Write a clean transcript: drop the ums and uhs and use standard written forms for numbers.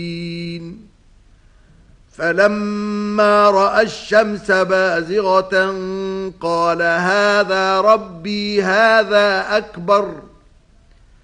فلما رأى الشمس بازغة قال هذا ربي هذا أكبر